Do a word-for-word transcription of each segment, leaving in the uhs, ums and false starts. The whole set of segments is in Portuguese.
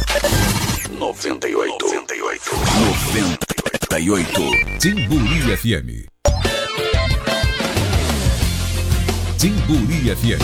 noventa e oito. noventa e oito. noventa e oito. Timburi F M. Timburi F M.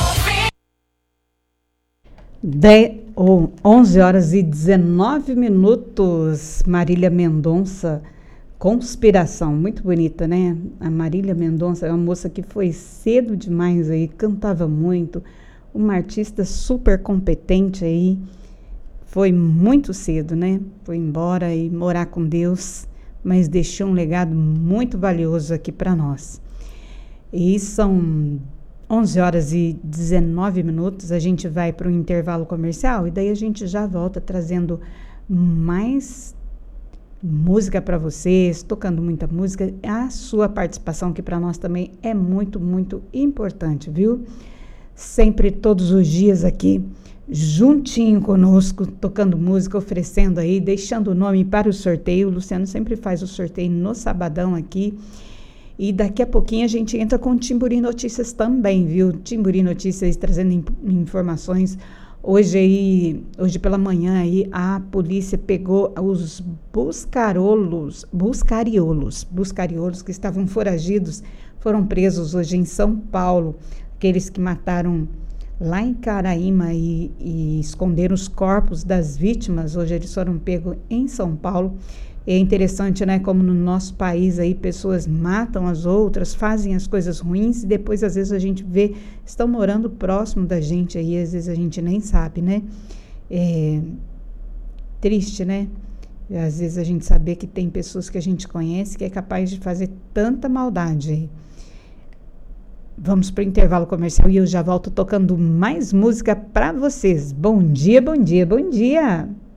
dez, ou onze horas e dezenove minutos. Marília Mendonça, Conspiração, muito bonita, né? A Marília Mendonça é uma moça que foi cedo demais aí, cantava muito, uma artista super competente aí, foi muito cedo, né? Foi embora e morar com Deus, mas deixou um legado muito valioso aqui para nós. E são onze horas e dezenove minutos, a gente vai para o intervalo comercial e daí a gente já volta trazendo mais música para vocês, tocando muita música. A sua participação aqui para nós também é muito, muito importante, viu? Sempre, todos os dias aqui, juntinho conosco, tocando música, oferecendo aí, deixando o nome para o sorteio. O Luciano sempre faz o sorteio no sabadão aqui. E daqui a pouquinho a gente entra com o Timburi Notícias também, viu? Timburi Notícias trazendo in- informações. Hoje aí, hoje pela manhã aí, a polícia pegou os buscarolos, buscariolos, buscariolos que estavam foragidos, foram presos hoje em São Paulo, aqueles que mataram lá em Caraíma e, e esconderam os corpos das vítimas. Hoje eles foram pegos em São Paulo. É interessante, né, como no nosso país aí pessoas matam as outras, fazem as coisas ruins e depois às vezes a gente vê, estão morando próximo da gente aí, às vezes a gente nem sabe, né? É triste, né? Às vezes a gente saber que tem pessoas que a gente conhece que é capaz de fazer tanta maldade aí. Vamos para o intervalo comercial e eu já volto tocando mais música para vocês. Bom dia, bom dia, bom dia!